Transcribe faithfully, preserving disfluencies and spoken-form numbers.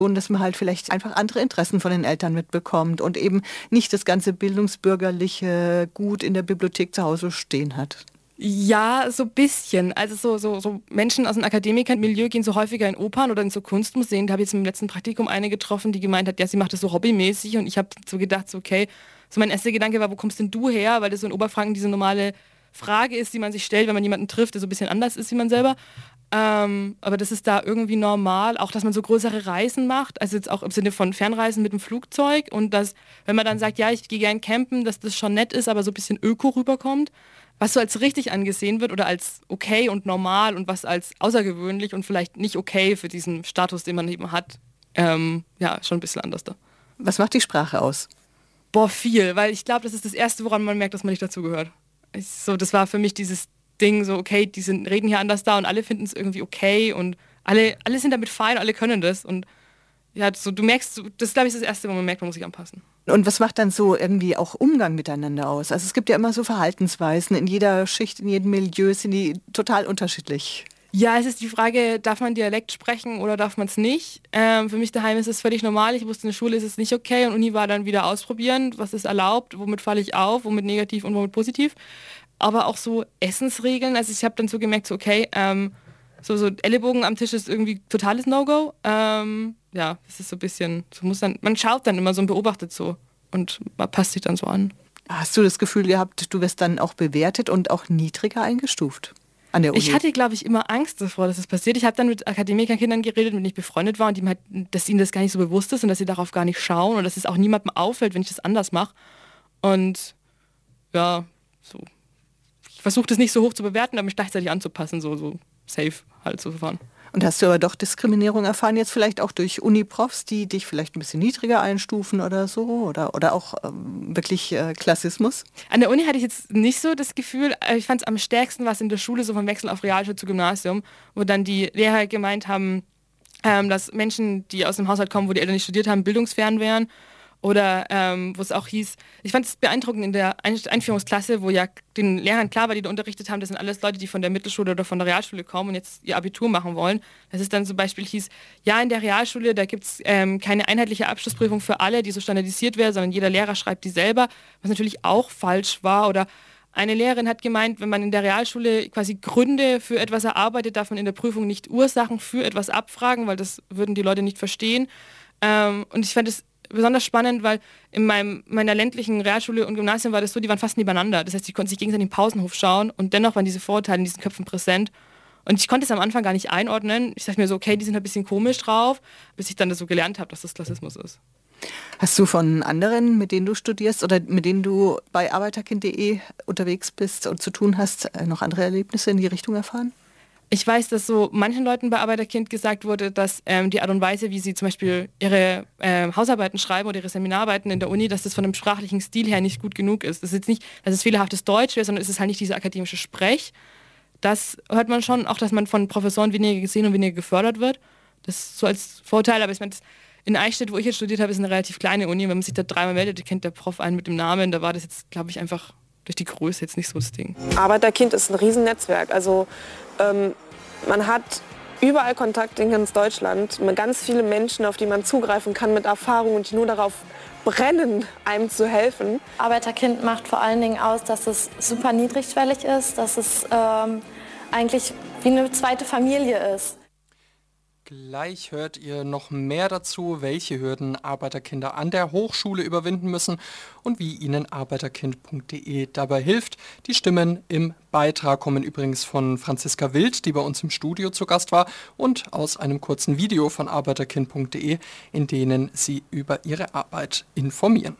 Und dass man halt vielleicht einfach andere Interessen von den Eltern mitbekommt und eben nicht das ganze bildungsbürgerliche Gut in der Bibliothek zu Hause stehen hat. Ja, so ein bisschen. Also so, so, so Menschen aus dem Akademikermilieu gehen so häufiger in Opern oder in so Kunstmuseen. Da habe ich jetzt im letzten Praktikum eine getroffen, die gemeint hat, ja, sie macht das so hobbymäßig. Und ich habe so gedacht, so, okay, so mein erster Gedanke war, wo kommst denn du her? Weil das so in Oberfranken diese normale Frage ist, die man sich stellt, wenn man jemanden trifft, der so ein bisschen anders ist wie man selber. Ähm, aber das ist da irgendwie normal, auch dass man so größere Reisen macht, also jetzt auch im Sinne von Fernreisen mit dem Flugzeug und dass, wenn man dann sagt, ja, ich gehe gern campen, dass das schon nett ist, aber so ein bisschen öko rüberkommt, was so als richtig angesehen wird oder als okay und normal und was als außergewöhnlich und vielleicht nicht okay für diesen Status, den man eben hat, ähm, ja, schon ein bisschen anders da. Was macht die Sprache aus? Boah, viel, weil ich glaube, das ist das Erste, woran man merkt, dass man nicht dazugehört. Ich, so, das war für mich dieses Ding, so okay, die sind, reden hier anders da und alle finden es irgendwie okay und alle, alle sind damit fein, alle können das und ja, so, du merkst, so, das ist glaube ich das Erste, wo man merkt, man muss sich anpassen. Und was macht dann so irgendwie auch Umgang miteinander aus? Also es gibt ja immer so Verhaltensweisen, in jeder Schicht, in jedem Milieu sind die total unterschiedlich. Ja, es ist die Frage, darf man Dialekt sprechen oder darf man es nicht? Ähm, für mich daheim ist es völlig normal. Ich wusste, in der Schule ist es nicht okay und Uni war dann wieder ausprobieren, was ist erlaubt, womit falle ich auf, womit negativ und womit positiv. Aber auch so Essensregeln, also ich habe dann so gemerkt, so okay, ähm, so, so Ellenbogen am Tisch ist irgendwie totales No-Go. Ähm, ja, das ist so ein bisschen, so muss dann, man schaut dann immer so und beobachtet so und man passt sich dann so an. Hast du das Gefühl gehabt, du wirst dann auch bewertet und auch niedriger eingestuft? An der Uni. Ich hatte, glaube ich, immer Angst davor, dass das passiert. Ich habe dann mit Akademikerkindern geredet, mit denen ich befreundet war und die halt, dass ihnen das gar nicht so bewusst ist und dass sie darauf gar nicht schauen und dass es auch niemandem auffällt, wenn ich das anders mache. Und ja, so. Ich versuche das nicht so hoch zu bewerten, aber mich gleichzeitig anzupassen, so, so safe halt zu fahren. Und hast du aber doch Diskriminierung erfahren, jetzt vielleicht auch durch Uni-Profs, die dich vielleicht ein bisschen niedriger einstufen oder so? Oder, oder auch ähm, wirklich äh, Klassismus? An der Uni hatte ich jetzt nicht so das Gefühl. Ich fand es am stärksten, was in der Schule so vom Wechsel auf Realschule zu Gymnasium, wo dann die Lehrer gemeint haben, ähm, dass Menschen, die aus dem Haushalt kommen, wo die Eltern nicht studiert haben, bildungsfern wären. Oder ähm, wo es auch hieß, ich fand es beeindruckend in der Einführungsklasse, wo ja den Lehrern klar war, die da unterrichtet haben, das sind alles Leute, die von der Mittelschule oder von der Realschule kommen und jetzt ihr Abitur machen wollen. Dass es dann zum Beispiel hieß, ja, in der Realschule, da gibt es ähm, keine einheitliche Abschlussprüfung für alle, die so standardisiert wäre, sondern jeder Lehrer schreibt die selber, was natürlich auch falsch war. Oder eine Lehrerin hat gemeint, wenn man in der Realschule quasi Gründe für etwas erarbeitet, darf man in der Prüfung nicht Ursachen für etwas abfragen, weil das würden die Leute nicht verstehen. Ähm, und ich fand es besonders spannend, weil in meinem, meiner ländlichen Realschule und Gymnasium war das so, die waren fast nebeneinander. Das heißt, die konnten sich gegenseitig im Pausenhof schauen und dennoch waren diese Vorurteile in diesen Köpfen präsent. Und ich konnte es am Anfang gar nicht einordnen. Ich dachte mir so, okay, die sind ein bisschen komisch drauf, bis ich dann das so gelernt habe, dass das Klassismus ist. Hast du von anderen, mit denen du studierst oder mit denen du bei arbeiterkind punkt de unterwegs bist und zu tun hast, noch andere Erlebnisse in die Richtung erfahren? Ich weiß, dass so manchen Leuten bei Arbeiterkind gesagt wurde, dass ähm, die Art und Weise, wie sie zum Beispiel ihre äh, Hausarbeiten schreiben oder ihre Seminararbeiten in der Uni, dass das von dem sprachlichen Stil her nicht gut genug ist. Das ist jetzt nicht, dass es fehlerhaftes Deutsch wäre, sondern es ist halt nicht dieser akademische Sprech. Das hört man schon, auch dass man von Professoren weniger gesehen und weniger gefördert wird. Das ist so als Vorteil, aber ich meine, in Eichstätt, wo ich jetzt studiert habe, ist eine relativ kleine Uni. Wenn man sich da dreimal meldet, kennt der Prof einen mit dem Namen. Da war das jetzt, glaube ich, einfach durch die Größe jetzt nicht so das Ding. Arbeiterkind ist ein Riesennetzwerk. Also ähm, man hat überall Kontakt in ganz Deutschland. Man ganz viele Menschen, auf die man zugreifen kann mit Erfahrung und die nur darauf brennen, einem zu helfen. Arbeiterkind macht vor allen Dingen aus, dass es super niedrigschwellig ist, dass es ähm, eigentlich wie eine zweite Familie ist. Gleich hört ihr noch mehr dazu, welche Hürden Arbeiterkinder an der Hochschule überwinden müssen und wie ihnen arbeiterkind punkt de dabei hilft. Die Stimmen im Beitrag kommen übrigens von Franziska Wild, die bei uns im Studio zu Gast war, und aus einem kurzen Video von arbeiterkind punkt de, in denen sie über ihre Arbeit informieren.